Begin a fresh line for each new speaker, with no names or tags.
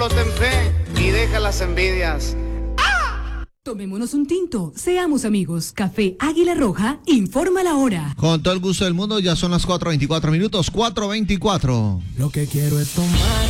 Ten fe y deja las envidias.
Tomémonos un tinto, seamos amigos. Café Águila Roja, informa la hora.
Con todo el gusto del mundo, ya son las 4:24 minutos, 4:24.
Lo que quiero es tomar